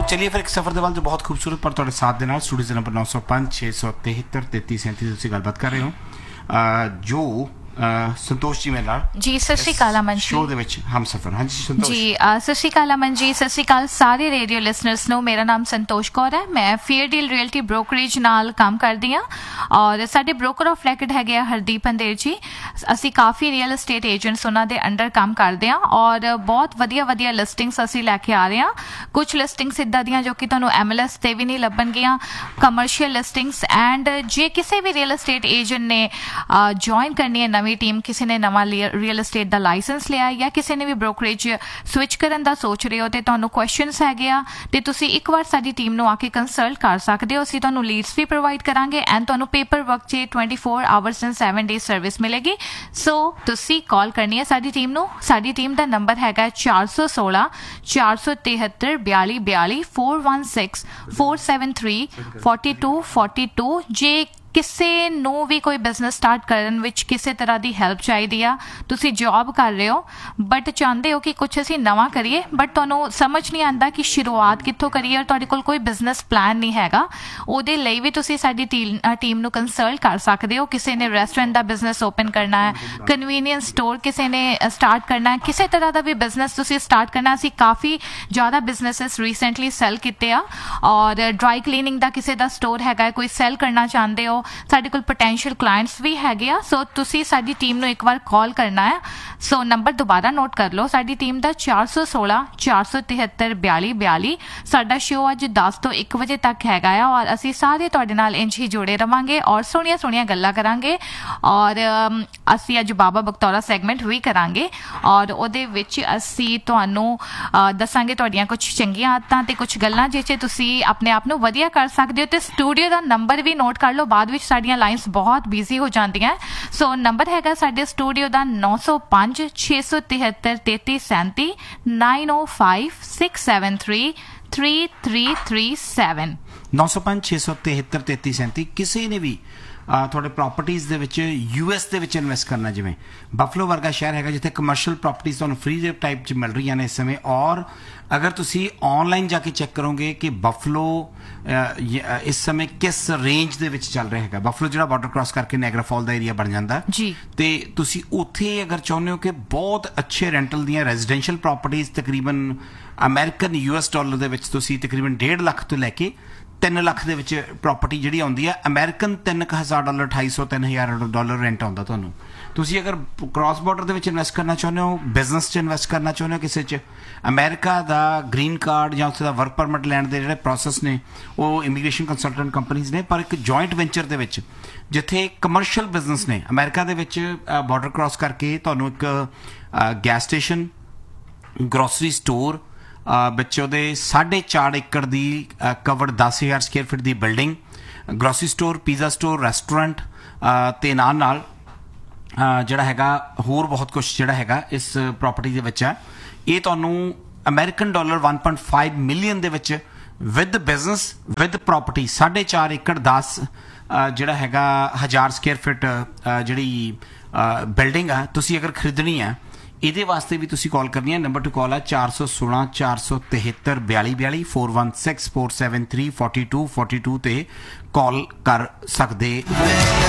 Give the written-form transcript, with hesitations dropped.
चलिए फिर एक सफर के वाल जो बहुत खूबसूरत पर तुहाडे साथ दे नाल स्टूडियो नंबर 905 673 33 ਤੁਸੀਂ ਗੱਲਬਾਤ ਕਰ ਰਹੇ ਹੋ जो संतोष जी मेरे नाल जी सत श्री अकाल अमन शो दे विच हम सफर हाँ जी संतोष जी सत श्री अकाल अमन जी सत श्री अकाल सारे रेडियो लिसनर्स नो मेरा नाम संतोष कौर है मैं फेयर डील रियल्टी ब्रोकरेज नाल काम करदी हाँ और साडे ब्रोकर ऑफ रैकेट हैगे हरदीप अंधेर जी असी काफ़ी रियल एस्टेट एजेंट्स उन्हां दे अंडर काम करते हैं और बहुत वधिया वधिया लिस्टिंग्स असी लैके आ रहे हैं कुछ लिस्टिंग्स इदां दियां जो कि तुहानूं MLS ते भी नहीं लभणगियां कमर्शियल लिस्टिंग्स एंड जे किसी भी रियल एस्टेट एजेंट ने ज्वाइन करनी है नवीं टीम किसी ने नवा रियल एस्टेट का लाइसेंस लिया या किसी ने भी ब्रोकरेज स्विच करन दा सोच रहे हो तो तुहानूं क्वेश्चनस हैगे आ ते तुसीं एक बार साडी टीम नूं आके कंसल्ट कर सकदे हो असीं तुहानूं लीड्स भी प्रोवाइड करांगे एंड तुहानूं paper work 24 hours and 7 days service मिलेगी सो तुसीं कॉल करनी है साडी टीम नूं साडी टीम दा नंबर हैगा 416 473 42 42 416 473 42 42 जे किसी नू भी कोई बिजनेस स्टार्ट करन विच किसी तरह की हेल्प चाहिए आ तुसी जॉब कर रहे हो बट चाहते हो कि कुछ असी नवा करिए बट तुहानूं समझ नहीं आता कि शुरुआत कित्थों करिए और तुहाडे कोल कोई बिजनेस प्लान नहीं हैगा उहदे लई भी तुसी साडी टीम नूं कंसल्ट कर सकदे हो किसी ने रेस्टोरेंट का बिजनेस ओपन करना है कन्वीनियंस स्टोर किसी ने स्टार्ट करना है किसी तरह का भी बिजनेस तुसी स्टार्ट करना असी काफ़ी ज़्यादा बिजनेसिस रीसेंटली सैल किते आ और ड्राई क्लीनिंग का किसी का स्टोर हैगा कोई सैल करना चाहते हो साडे कोल पोटेंशियल क्लाइंट्स भी हैगे आ सो तुसी साडी टीम नूं एक बार कॉल करना है सो नंबर दोबारा नोट कर लो साडी टीम दा 416 473 42 42 साडा शो अज 10 तो 1 बजे तक हैगा आ और असी सारे तुहाडे नाल इंज ही जुड़े रवांगे और सोहणियां सोहणियां गल्लां करांगे और असी अज बाबा बकतौरा सैगमेंट भी करांगे और उहदे विच असी तुहानूं दसांगे तुहाडीआं कुछ चंगीआं आदतां ते कुछ गल्लां जिह च तुसी अपने आप नूं वधिया कर सकदे हो ते स्टूडियो दा नंबर भी नोट कर लो बाद विच साडियां लाइन्स बहुत बिजी हो जांदियां सो नंबर हैगा साडे स्टूडियो दा 905 673 33 37 905 673 3337 905 673 33 37 किसी ने भी ਤੁਹਾਡੇ ਪ੍ਰੋਪਰਟੀਜ਼ ਦੇ ਵਿੱਚ US ਦੇ ਵਿੱਚ ਇਨਵੈਸਟ ਕਰਨਾ ਜਿਵੇਂ ਬਫਲੋ ਵਰਗਾ ਸ਼ਹਿਰ ਹੈਗਾ ਜਿੱਥੇ ਕਮਰਸ਼ੀਅਲ ਪ੍ਰੋਪਰਟੀਜ਼ ਤੁਹਾਨੂੰ ਫ੍ਰੀ ਦੇ ਟਾਈਪ 'ਚ ਮਿਲ ਰਹੀਆਂ ਨੇ ਇਸ ਸਮੇਂ ਔਰ अगर तुसी ऑनलाइन जाके चेक करोगे कि बफलो इस समय किस रेंज दे विच चल रहा है बफलो जो बॉर्डर क्रॉस करके नायगरा फॉल का एरिया बन जाता जी तो तुसी उत्थे अगर चाहुंदे हो कि बहुत अच्छे रेंटल दियां रेजिडेंशियल प्रॉपर्टीज़ तकरीबन अमेरिकन US डॉलर दे विच तुसी तकरीबन 1.5 लाख तो लैके 3 लाख ਦੇ ਵਿੱਚ ਪ੍ਰੋਪਰਟੀ ਜਿਹੜੀ ਆਉਂਦੀ ਹੈ ਅਮਰੀਕਨ $3,000 $250 $3,000 ਰੈਂਟ ਆਉਂਦਾ ਤੁਹਾਨੂੰ ਤੁਸੀਂ ਅਗਰ ਕ੍ਰਾਸ ਬਾਰਡਰ ਦੇ ਵਿੱਚ ਇਨਵੈਸਟ ਕਰਨਾ ਚਾਹੁੰਦੇ ਹੋ ਬਿਜ਼ਨਸ 'ਚ ਇਨਵੈਸਟ ਕਰਨਾ ਚਾਹੁੰਦੇ ਹੋ ਕਿਸੇ 'ਚ ਅਮਰੀਕਾ ਦਾ ਗ੍ਰੀਨ ਕਾਰਡ ਜਾਂ ਉੱਥੇ ਦਾ ਵਰਕ ਪਰਮਿਟ ਲੈਣ ਦੇ ਜਿਹੜੇ ਪ੍ਰੋਸੈਸ ਨੇ ਉਹ ਇਮੀਗ੍ਰੇਸ਼ਨ ਕੰਸਲਟੈਂਟ ਕੰਪਨੀਜ਼ ਨੇ ਪਰ ਇੱਕ ਜੁਆਇੰਟ ਵੈਂਚਰ ਦੇ ਵਿੱਚ ਜਿੱਥੇ ਕਮਰਸ਼ੀਅਲ ਬਿਜ਼ਨਸ ਨੇ ਅਮਰੀਕਾ ਦੇ ਵਿੱਚ ਬਾਰਡਰ ਕ੍ਰਾਸ ਕਰਕੇ ਤੁਹਾਨੂੰ ਇੱਕ ਗੈਸ ਸਟੇਸ਼ਨ ਗਰੋਸਰੀ ਸਟੋਰ ਵਿੱਚ ਉਹਦੇ 4.5 ਏਕੜ ਦੀ ਕਵਰਡ 10,000 ਸਕੁਅਰ ਫੀਟ ਦੀ building grocery store pizza store restaurant ਤੇ ਨਾਲ ਜਿਹੜਾ ਹੈਗਾ ਹੋਰ ਬਹੁਤ ਕੁਝ ਜਿਹੜਾ ਹੈਗਾ ਇਸ ਪ੍ਰੋਪਰਟੀ ਦੇ ਵਿੱਚ ਹੈ ਇਹ ਤੁਹਾਨੂੰ ਅਮਰੀਕਨ ਡਾਲਰ 1.5 ਮਿਲੀਅਨ ਦੇ ਵਿੱਚ ਵਿਦ ਬਿਜ਼ਨਸ ਵਿਦ ਪ੍ਰੋਪਰਟੀ 4.5 ਏਕੜ 10 ਜਿਹੜਾ ਹੈਗਾ 1000 ਸਕੁਅਰ ਫੀਟ ਜਿਹੜੀ ਬਿਲਡਿੰਗ ਆ ਤੁਸੀਂ ਅਗਰ ਖਰੀਦਣੀ ਹੈ ਇਹਦੇ ਵਾਸਤੇ ਵੀ ਤੁਸੀਂ ਕਾਲ ਕਰਨੀ ਹੈ ਨੰਬਰ ਟੂ ਕਾਲ ਹੈ 416 473 42 42 416 473 42 42 ਤੇ ਕਾਲ ਕਰ ਸਕਦੇ